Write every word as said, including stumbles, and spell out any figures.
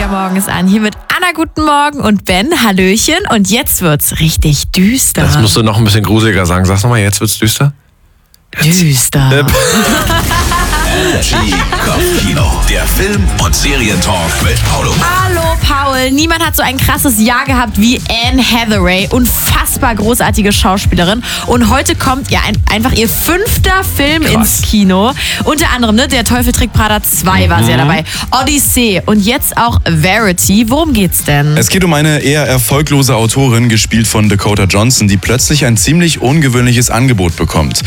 Morgen ist an. Hier mit Anna, guten Morgen und Ben, hallöchen. Und jetzt wird's richtig düster. Das musst du noch ein bisschen gruseliger sagen. Sag's nochmal, jetzt wird's düster. Jetzt. Düster. Äh, Energy Kopfkino. Der Film- und Serientalk mit Paulo. Hallo Paul, niemand hat so ein krasses Jahr gehabt wie Anne Hathaway. Unfassbar großartige Schauspielerin. Und heute kommt ja ein, einfach ihr fünfter Film Krass. ins Kino. Unter anderem, ne, Der Teufel trägt Prada zwei war sie ja dabei. Odyssey und jetzt auch Verity. Worum geht's denn? Es geht um eine eher erfolglose Autorin, gespielt von Dakota Johnson, die plötzlich ein ziemlich ungewöhnliches Angebot bekommt.